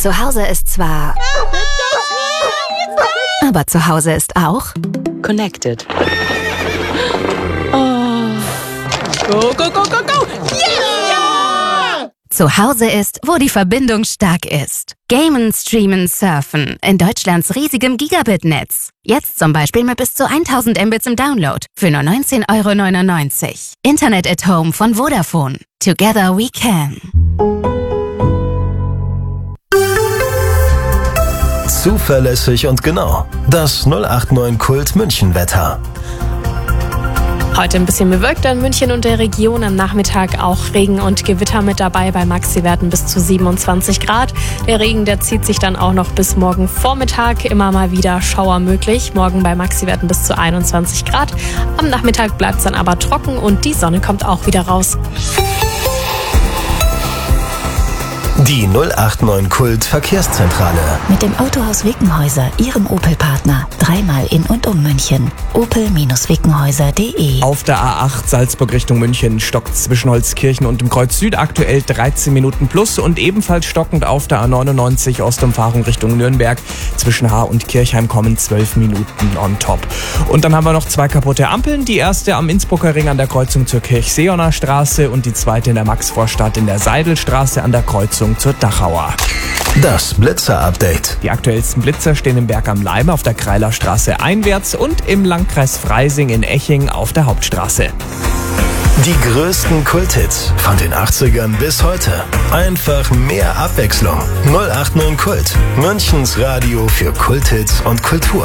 Zu Hause ist zwar... Aber zu Hause ist auch... Connected. Go, go, go, go, go! Yeah! Zu Hause ist, wo die Verbindung stark ist. Gamen, streamen, surfen. In Deutschlands riesigem Gigabit-Netz. Jetzt zum Beispiel mit bis zu 1000 Mbits im Download. Für nur 19,99 €. Internet at Home von Vodafone. Together we can. Zuverlässig und genau. Das 089 Kult München-Wetter. Heute ein bisschen bewölkt in München und der Region. Am Nachmittag auch Regen und Gewitter mit dabei. Bei Maxi-Werten bis zu 27 Grad. Der Regen, der zieht sich dann auch noch bis morgen Vormittag. Immer mal wieder Schauer möglich. Morgen bei Maxi-Werten bis zu 21 Grad. Am Nachmittag bleibt es dann aber trocken und die Sonne kommt auch wieder raus. Die 089 Kult Verkehrszentrale. Mit dem Autohaus Wickenhäuser, Ihrem Opel-Partner. Dreimal in und um München. opel-wickenhäuser.de. Auf der A8 Salzburg Richtung München stockt zwischen Holzkirchen und dem Kreuz Süd aktuell 13 Minuten plus und ebenfalls stockend auf der A99 Ostumfahrung Richtung Nürnberg. Zwischen Haar und Kirchheim kommen 12 Minuten on top. Und dann haben wir noch 2 kaputte Ampeln. Die erste am Innsbrucker Ring an der Kreuzung zur Kirchseeoner Straße und die zweite in der Maxvorstadt in der Seidelstraße an der Kreuzung zur Dachauer. Das Blitzer-Update. Die aktuellsten Blitzer stehen im Berg am Leim auf der Kreiler Straße einwärts und im Landkreis Freising in Eching auf der Hauptstraße. Die größten Kulthits von den 80ern bis heute. Einfach mehr Abwechslung. 089 Kult. Münchens Radio für Kulthits und Kultur.